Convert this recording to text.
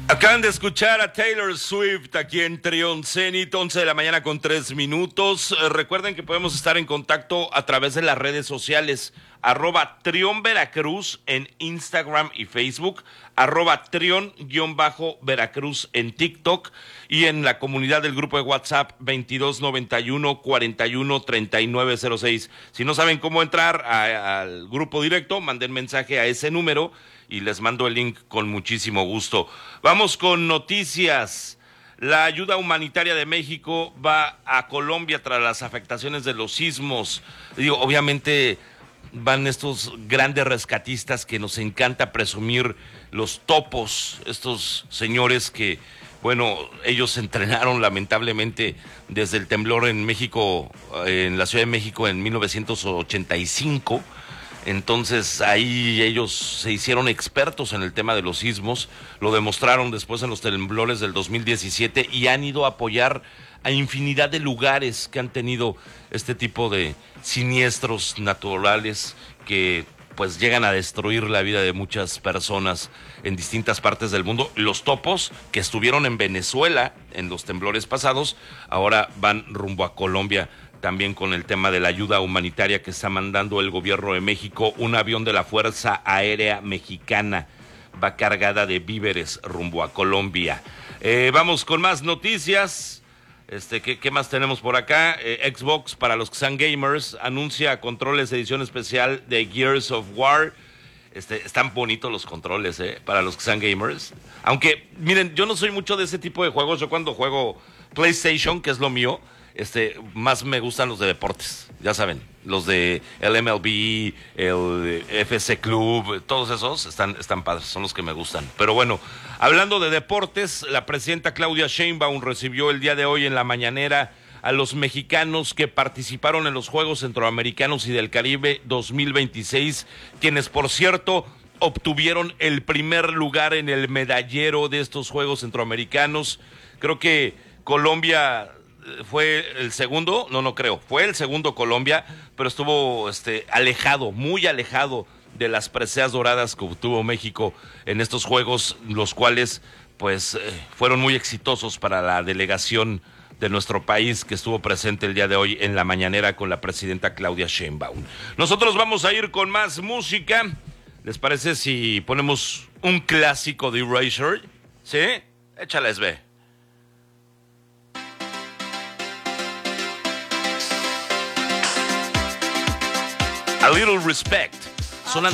Acaban de escuchar a Taylor Swift aquí en Trion Zenit, 11 de la mañana con 3 minutos. Recuerden que podemos estar en contacto a través de las redes sociales, @Trion Veracruz en Instagram y Facebook, @Trion-Veracruz en TikTok y en la comunidad del grupo de WhatsApp 2291-413906. Si no saben cómo entrar al grupo directo, manden mensaje a ese número y les mando el link con muchísimo gusto. Vamos con noticias. La ayuda humanitaria de México va a Colombia tras las afectaciones de los sismos. Obviamente van estos grandes rescatistas que nos encanta presumir, los topos, estos señores que, bueno, ellos se entrenaron lamentablemente desde el temblor en México, en la Ciudad de México en 1985. Entonces ahí ellos se hicieron expertos en el tema de los sismos, lo demostraron después en los temblores del 2017 y han ido a apoyar a infinidad de lugares que han tenido este tipo de siniestros naturales que pues llegan a destruir la vida de muchas personas en distintas partes del mundo. Los topos que estuvieron en Venezuela en los temblores pasados, ahora van rumbo a Colombia también con el tema de la ayuda humanitaria que está mandando el gobierno de México. Un avión de la Fuerza Aérea Mexicana va cargada de víveres rumbo a Colombia. Vamos con más noticias. ¿Qué más tenemos por acá? Xbox, para los que sean gamers, anuncia controles de edición especial de Gears of War. Están bonitos los controles, para los que sean gamers. Aunque, miren, yo no soy mucho de ese tipo de juegos. Yo cuando juego PlayStation, que es lo mío, más me gustan los de deportes, ya saben, los de el MLB, el FC Club, todos esos están padres, son los que me gustan. Pero bueno, hablando de deportes, la presidenta Claudia Sheinbaum recibió el día de hoy en la mañanera a los mexicanos que participaron en los Juegos Centroamericanos y del Caribe 2026, quienes, por cierto, obtuvieron el primer lugar en el medallero de estos Juegos Centroamericanos. Creo que Colombia fue el segundo, no creo, fue el segundo Colombia, pero estuvo alejado, muy alejado de las preseas doradas que obtuvo México en estos Juegos, los cuales pues fueron muy exitosos para la delegación de nuestro país que estuvo presente el día de hoy en la mañanera con la presidenta Claudia Sheinbaum. Nosotros vamos a ir con más música. ¿Les parece si ponemos un clásico de Erasure? ¿Sí? Échales, ve. A Little Respect.